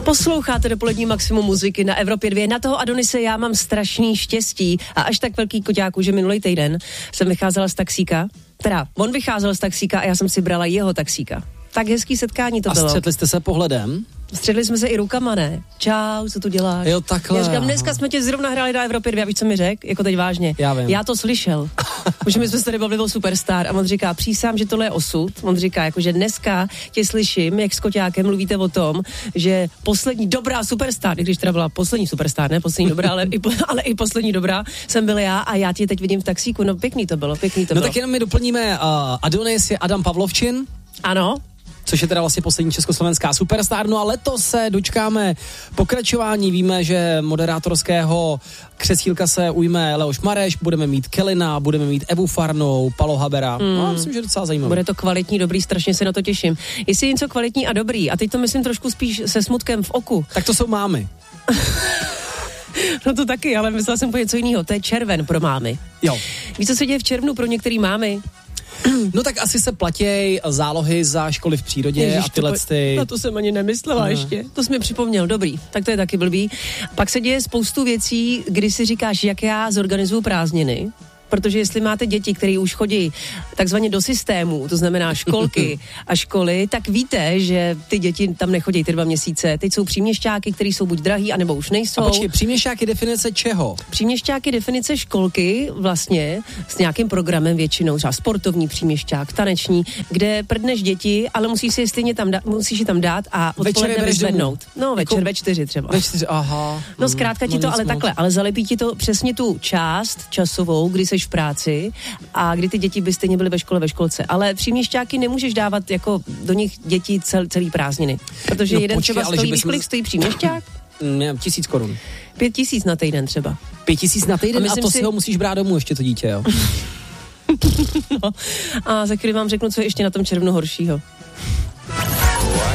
Posloucháte dopolední maximum muziky na Evropě 2. Na toho Adonise já mám strašný štěstí a až tak velký koťáku, že minulý týden jsem vycházela z taxíka, teda on vycházel z taxíka a já jsem si brala jeho taxíka. Tak hezký setkání to bylo. A střetli jste se pohledem? Střetli jsme se i rukama, ne? Čau, co tu děláš? Jo, takhle. Já říkám, dneska jsme tě zrovna hráli na Evropě 2, víš, co mi řekl? Jako teď vážně. Já vím. Já to slyšel. Protože my jsme se tady bavili o Superstar a on říká, přísám, že tohle je osud. On říká, jakože dneska tě slyším, jak s Koťákem mluvíte o tom, že poslední dobrá Superstar, když teda byla poslední Superstar, ne poslední dobrá, ale i poslední dobrá, jsem byl já a já tě teď vidím v taxíku. No pěkný to bylo. No tak jenom my doplníme, Adonis je Adam Pavlovčin. Ano. Což je teda vlastně poslední československá Superstar. No a letos se dočkáme pokračování. Víme, že moderátorského křesílka se ujme Leoš Mareš, budeme mít Kelina, budeme mít Evu Farnou, Palo Habera. No, myslím, že je docela zajímavé. Bude to kvalitní, dobrý, strašně se na to těším. Jestli je něco kvalitní a dobrý, a teď to myslím trošku spíš se smutkem v oku. Tak to jsou mámy. No to taky, ale myslela jsem po něco jiného. To je červen pro mámy. Jo. Víš, co se děje v červnu pro některé mámy? No tak asi se platěj zálohy za školy v přírodě. Ježiš, a tyhle ty... Na to jsem ani nemyslela ještě. To jsi mi připomněl, dobrý. Tak to je taky blbý. Pak se děje spoustu věcí, kdy si říkáš, jak já zorganizuju prázdniny. Protože jestli máte děti, které už chodí takzvaně do systému, to znamená školky a školy, tak víte, že ty děti tam nechodí ty 2 měsíce. Teď jsou příměšťáky, které jsou buď drahý, anebo už nejsou. A počkej, příměšťáky definice čeho? Příměšťáky definice školky vlastně s nějakým programem většinou, třeba sportovní příměšťák, taneční, kde prdneš děti, ale musíš je tam dát a odpoledne vyzvednout. No, večer ve 4 třeba. Ve 4, aha. No zkrátka ti to ale takhle, ale zalepí ti to přesně tu část časovou, kdy seš v práci a kdy ty děti by stejně byly ve školce. Ale příměšťáky nemůžeš dávat jako do nich děti celý prázdniny. Protože jeden třeba stojí, víš, kolik stojí příměšťák? 1000 korun. 5000 na týden třeba. 5000 na týden a to si ho musíš brát domů ještě to dítě, jo? No. A za chvíli vám řeknu, co je ještě na tom červnu horšího.